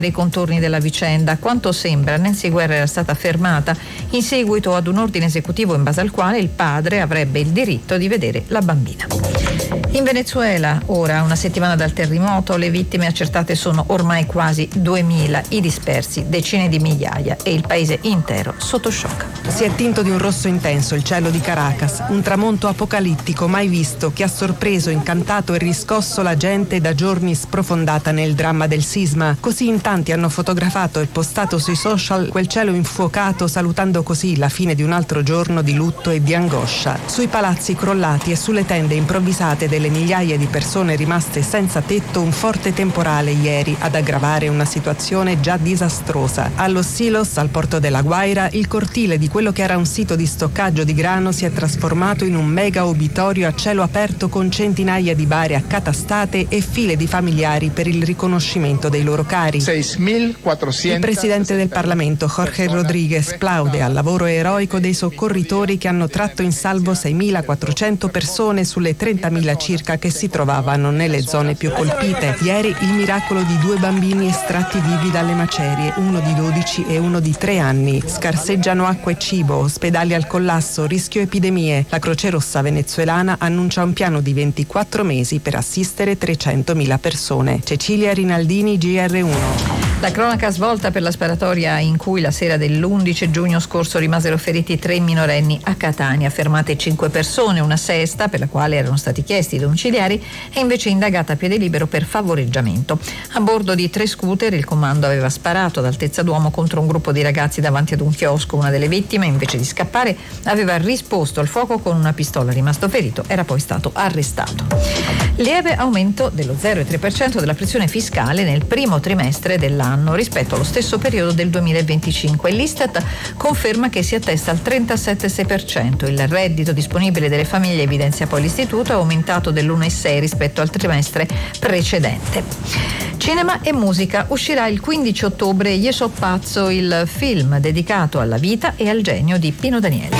i contorni della vicenda. Quanto sembra, Nancy Guerra era stata fermata in seguito ad un ordine esecutivo in base al quale il padre avrebbe il diritto di vedere la bambina. In Venezuela, ora, una settimana dal terremoto, le vittime accertate sono ormai quasi 2000, i dispersi decine di migliaia e il paese intero sotto shock. Si è tinto di un rosso intenso il cielo di Caracas, un tramonto apocalittico mai visto che ha sorpreso, incantato e riscosso la gente da giorni sprofondata nel dramma del sisma. Così in tanti hanno fotografato e postato sui social quel cielo infuocato, salutando così la fine di un altro giorno di lutto e di angoscia. Sui palazzi crollati e sulle tende improvvisate delle migliaia di persone rimaste senza tetto, un forte temporale ieri ad aggravare una situazione già disastrosa. A Los Silos, al porto della Guaira, il cortile di quello che era un sito di stoccaggio di grano si è trasformato in un mega obitorio a cielo aperto con centinaia di bare accatastate e file di familiari per il riconoscimento dei loro cari. 6.400. Il presidente del Parlamento, Jorge Rodríguez, plaude al lavoro eroico dei soccorritori che hanno tratto in salvo 6.400 persone sulle 30.000 circa che si trovavano nelle zone più colpite. Ieri il miracolo di 2 bambini estratti vivi dalle macerie, uno di 12 e uno di 3 anni. Scarseggiano acqua e cibo, ospedali al collasso, rischio epidemie. La Croce Rossa venezuelana annuncia un piano di 24 mesi per assistere 300.000 persone. Cecilia Rinaldini, GR1. La cronaca svolta per la sparatoria in cui la sera dell'11 giugno scorso rimasero feriti 3 minorenni a Catania. Fermate 5 persone, una sesta, per la quale erano stati chiesti i domiciliari, è invece indagata a piede libero per favoreggiamento. A bordo di 3 scooter il comando aveva sparato ad altezza d'uomo contro un gruppo di ragazzi davanti ad un chiosco. Una delle vittime, invece di scappare, aveva risposto al fuoco con una pistola. Rimasto ferito, era poi stato arrestato. Lieve aumento dello 0,3% della pressione fiscale nel primo trimestre dell'anno rispetto allo stesso periodo del 2025. L'Istat conferma che si attesta al 37,6%. Il reddito disponibile delle famiglie, evidenzia poi l'Istituto, è aumentato dell'1,6 rispetto al trimestre precedente. Cinema e musica. Uscirà il 15 ottobre Io so pazzo, il film dedicato alla vita e al genio di Pino Daniele.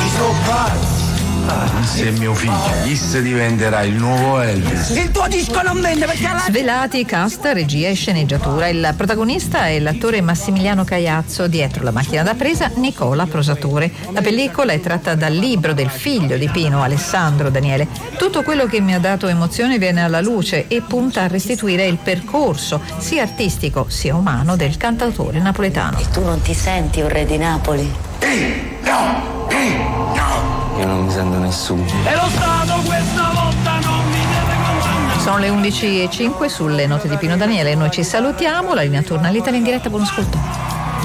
Se mio figlio, Chis diventerà il nuovo Elvis. Il tuo disco non vende perché alla... Svelati cast, regia e sceneggiatura. Il protagonista è l'attore Massimiliano Caiazzo, dietro la macchina da presa Nicola Prosatore. La pellicola è tratta dal libro del figlio di Pino, Alessandro Daniele. Tutto quello che mi ha dato emozione viene alla luce e punta a restituire il percorso sia artistico sia umano del cantautore napoletano. E tu non ti senti un re di Napoli? No! Io non mi sento nessuno. E lo Stato questa volta non mi deve condannare. Sono le 11:05 sulle note di Pino Daniele. Noi ci salutiamo, la linea torna all'Italia in diretta. Buon ascolto.